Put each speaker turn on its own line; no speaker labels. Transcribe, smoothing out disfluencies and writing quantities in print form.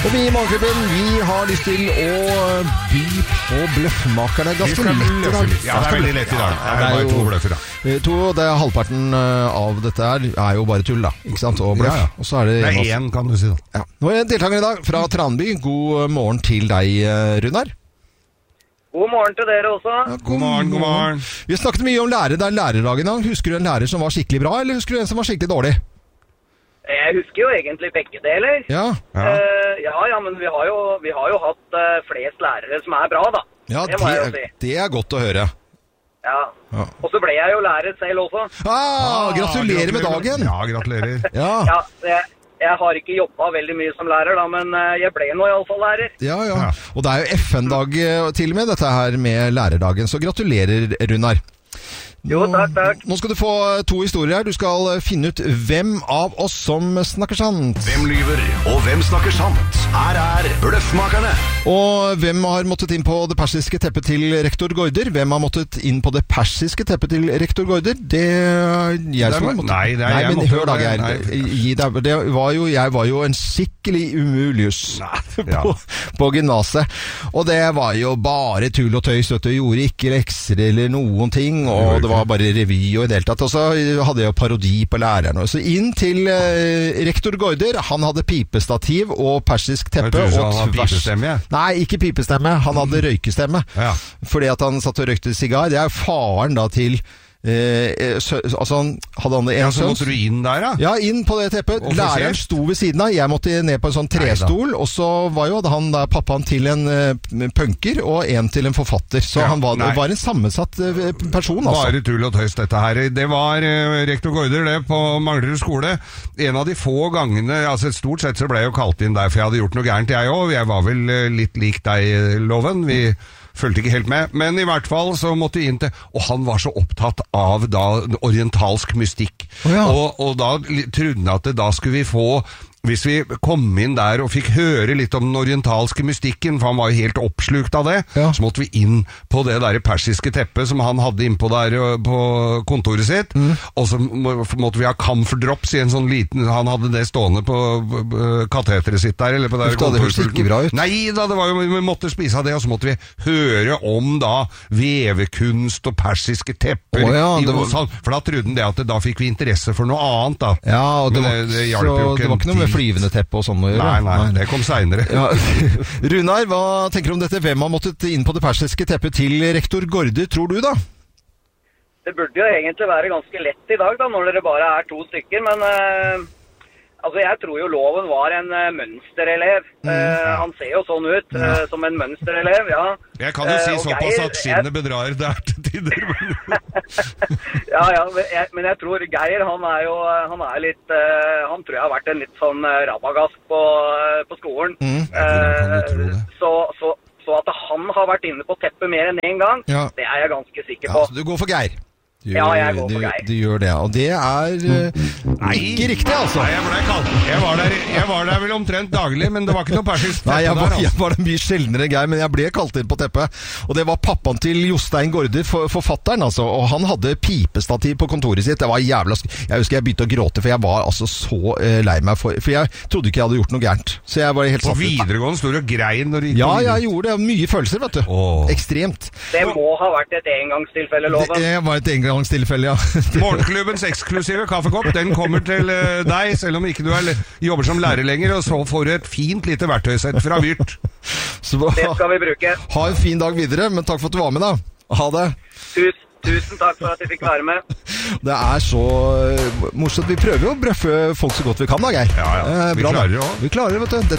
Og vi i Morgenklubben, vi har lyst til å by på bløffmakerne. Ganske lett i dag.
Ja, det er veldig lett i dag. Det er bare 2 bløffer, da.
Det er halvparten av dette her er jo bare tull, da. Ikke sant? Og bløff.
Ja.
Og så er det...
Det er 1, kan du si da.
Ja. Nå er det deltaker i dag fra Tranby. God morgen til deg, Runar.
God morgen til dere også.
Ja,
God morgen.
Vi har snakket mye om lærere. Det er lærerdagen i dag. Husker du en lærer som var skikkelig bra, eller husker du en som var skikkelig dårlig?
Jeg husker jo egentlig begge deler.
Ja.
Men vi har jo hatt flest lærere som er bra, da.
Ja,
det må jeg jo si.
Det er godt å høre.
Ja. Og så ble jeg jo lærer selv også.
Gratulerer med dagen.
Ja, gratulerer.
Ja.
Jeg har ikke jobbet veldig mye som lærer da, men jeg ble nå i alle fall lærer.
Ja. Og det er jo FN-dag til og med, dette her med lærerdagen, så gratulerer, Runar.
Jo, takk.
Nå skal du få 2 historier her. Du skal finne ut hvem av oss som snakker sant.
Hvem lyver, og hvem snakker sant? Her er Bløffmakerne.
Og hvem har måttet inn på det persiske teppet til rektor Gaarder? Hvem har måttet inn på det persiske teppet til rektor Gaarder? Det er jeg som har måttet.
Nei, det er jeg
men
måtte.
Hør da, Geir. Jeg var jo en skikkelig umulius på gymnaset. Og det var jo bare tull og tøys. Du gjorde ikke lekser eller noen ting, og det var bare revy og i det hele tatt. Og så hadde jeg jo parodi på læreren. Så inn til rektor Gaarder. Han hadde pipestativ og persisk teppe.
Jeg tror han hadde pipestemme.
Nei, ikke pipestemme. Han hadde røykestemme. Ja. Fordi at han satt og røykte sigar. Det er faren da til altså hadde han en
så måtte du inn der, da?
Ja, inn på det teppet. Læreren sto ved siden av. Jeg måtte ned på en sånn trestol. Og så var jo han der pappaen til en punker og en til en forfatter. Så han var en sammensatt person, altså.
Bare tull og tøys, dette her. Det var rektor Gaarder, det, på Manglerud skole. En av de få gangene, altså stort sett så ble jeg jo kalt inn der, for jeg hadde gjort noe gærent, jeg også. Jeg var vel litt lik deg, Loven. Vi følte ikke helt med, men i hvert fall så måtte vi inn til, og han var så opptatt av da orientalsk mystikk. Og da trodde han at da skulle vi få, hvis vi kom inn der og fikk høre litt om den orientalske mystikken, for han var jo helt oppslukt av det, så måtte vi inn på det der persiske teppet som han hadde innpå der på kontoret sitt, og så måtte vi ha camphor drops i en sånn liten, han hadde det stående på kateteret sitt der, eller på der
det hørtes ikke bra ut.
Nei da, det var jo, vi måtte spise av det, og så måtte vi høre om da vevekunst og persiske tepper, for da trodde han det at da fikk vi interesse for noe annet da.
Ja, og det
hjalp jo
det var ikke noe med flyvende teppe og sånn å gjøre.
Nei, det kom senere.
Runar, hva tenker du om dette? Hvem har måttet inn på det persiske teppet til rektor Gaarder, tror du da?
Det burde jo egentlig være ganske lett i dag da, når dere bare er 2 stykker, men altså jeg tror jo Loven var en mønsterelev. Han ser jo sånn ut, som en mønsterelev, ja.
Jeg kan jo si såpass at skinnet bedrar der til tider.
Men jeg tror Geir, han er litt, han tror jeg har vært en litt sånn rabagask på skolen. Så at han har vært inne på teppet mer enn en gang, det er jeg ganske sikker på.
Så du går for Geir?
Jeg går for Geir.
Du gjør det, og det er ikke riktig, altså.
Nei, jeg ble kalt. Jeg var der vel omtrent daglig, men det var ikke noe persisk teppe.
Nei, jeg var der mye sjeldnere Geir, men jeg ble kalt inn på teppet. Og det var pappaen til Jostein Gaarder, forfatteren, altså. Og han hadde pipestativ på kontoret sitt. Det var jævla Jeg husker jeg begynte å gråte, for jeg var altså så lei meg for jeg trodde ikke jeg hadde gjort noe gærent. Så jeg var helt
satt. På videregående stod du og grein når du
Ja, jeg gjorde det. Mye følelser, vet du. Ekstremt.
Det må ha vært et engangstilfelle, Loven.
Det var et engangstilfelle, ja.
Morgenklubbens eksklusive kaffekopp, den kommer til deg, selv om ikke du jobber som lærer lenger, og så får du et fint lite verktøysett fra Vyrt.
Det skal vi bruke.
Ha en fin dag videre, men takk for at du var med da. Ha det.
Tusen takk for at jeg fikk være med.
Det er så morsomt. Vi prøver jo å brøffe folk så godt vi kan da, Geir.
Vi klarer det også.
Vi klarer det, vet du.